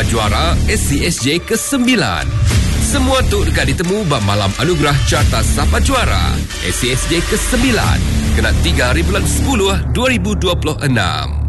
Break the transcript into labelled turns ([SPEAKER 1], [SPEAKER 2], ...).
[SPEAKER 1] Sapa Juara SCSJ ke-9. Semua tu dekat ditemu bab malam anugerah Carta Sapa Juara SCSJ ke-9. Kena 3 hari bulan 10 2026.